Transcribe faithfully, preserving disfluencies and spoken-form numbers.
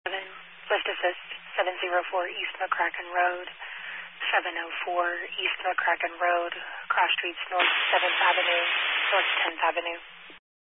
Lift assist, seven oh four East McCracken Road, seven oh four East McCracken Road, cross streets North seventh Avenue, North tenth Avenue.